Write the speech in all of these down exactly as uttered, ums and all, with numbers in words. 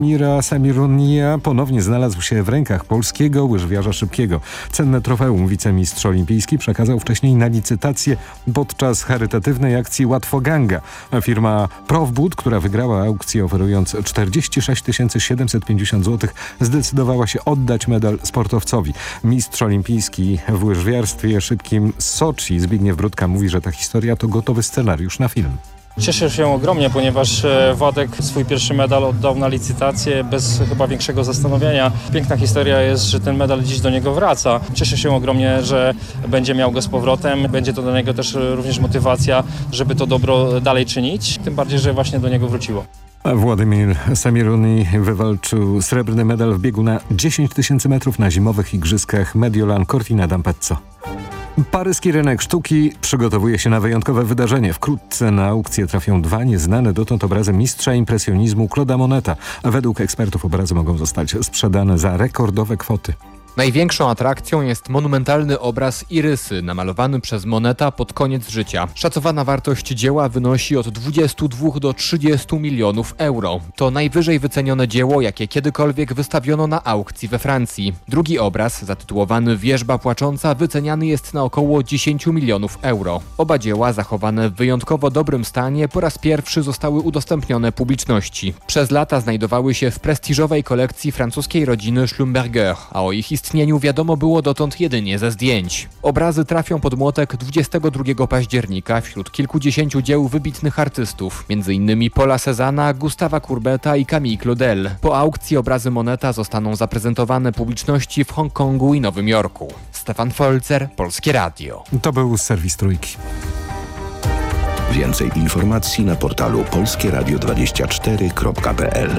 Mira Samirunia ponownie znalazł się w rękach polskiego łyżwiarza szybkiego. Cenne trofeum wicemistrz olimpijski przekazał wcześniej na licytację podczas charytatywnej akcji Łatwoganga. Firma Profbud, która wygrała aukcję oferując czterdzieści sześć tysięcy siedemset pięćdziesiąt złotych, zdecydowała się oddać medal sportowcowi. Mistrz olimpijski w łyżwiarstwie szybkim z Soczi Zbigniew Brudka mówi, że ta historia to gotowy scenariusz na film. Cieszę się ogromnie, ponieważ Władek swój pierwszy medal oddał na licytację bez chyba większego zastanowienia. Piękna historia jest, że ten medal dziś do niego wraca. Cieszę się ogromnie, że będzie miał go z powrotem. Będzie to dla niego też również motywacja, żeby to dobro dalej czynić. Tym bardziej, że właśnie do niego wróciło. A Władimir Samiruni wywalczył srebrny medal w biegu na dziesięć tysięcy metrów na zimowych igrzyskach Mediolan Cortina d'Ampezzo. Paryski rynek sztuki przygotowuje się na wyjątkowe wydarzenie. Wkrótce na aukcję trafią dwa nieznane dotąd obrazy mistrza impresjonizmu Claude'a Moneta. Według ekspertów obrazy mogą zostać sprzedane za rekordowe kwoty. Największą atrakcją jest monumentalny obraz Irysy, namalowany przez Moneta pod koniec życia. Szacowana wartość dzieła wynosi od dwudziestu dwóch do trzydziestu milionów euro. To najwyżej wycenione dzieło, jakie kiedykolwiek wystawiono na aukcji we Francji. Drugi obraz, zatytułowany Wierzba płacząca, wyceniany jest na około dziesięciu milionów euro. Oba dzieła, zachowane w wyjątkowo dobrym stanie, po raz pierwszy zostały udostępnione publiczności. Przez lata znajdowały się w prestiżowej kolekcji francuskiej rodziny Schlumberger, a o ich istnieniu wiadomo było dotąd jedynie ze zdjęć. Obrazy trafią pod młotek dwudziestego drugiego października wśród kilkudziesięciu dzieł wybitnych artystów, między innymi Paula Cézanna, Gustawa Courbeta i Camille Claudel. Po aukcji obrazy Moneta zostaną zaprezentowane publiczności w Hongkongu i Nowym Jorku. Stefan Folzer, Polskie Radio. To był serwis Trójki. Więcej informacji na portalu polskie radio dwadzieścia cztery kropka p l.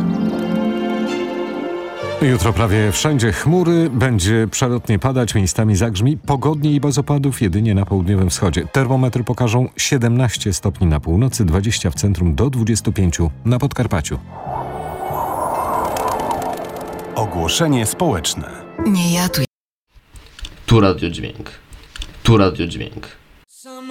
Jutro prawie wszędzie chmury, będzie przelotnie padać, miejscami zagrzmi, pogodnie i bez opadów jedynie na południowym wschodzie. Termometry pokażą siedemnaście stopni na północy, dwadzieścia w centrum do dwudziestu pięciu na Podkarpaciu. Ogłoszenie społeczne. Nie ja tu. Tu radiodźwięk. Tu radiodźwięk.